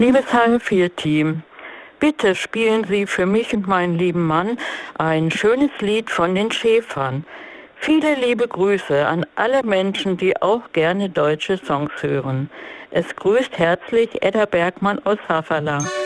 Liebes HR4-Team, bitte spielen Sie für mich und meinen lieben Mann ein schönes Lied von den Schäfern. Viele liebe Grüße an alle Menschen, die auch gerne deutsche Songs hören. Es grüßt herzlich Edda Bergmann aus Hafala.